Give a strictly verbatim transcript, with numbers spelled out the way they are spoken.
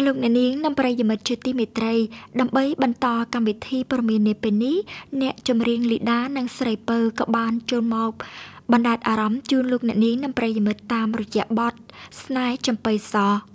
លោកអ្នកនាងនិងប្រិយមិត្តជាទីមេត្រីដើម្បីបន្តកម្មវិធីព័ត៌មាននេះពេលនេះអ្នកចម្រៀងលីដានិងស្រីពៅក៏បានចូលមកបណ្ដាលអារម្មណ៍ជូនលោកអ្នកនាងនិងប្រិយមិត្តតាមរយៈបទស្នេហ៍ចំបៃស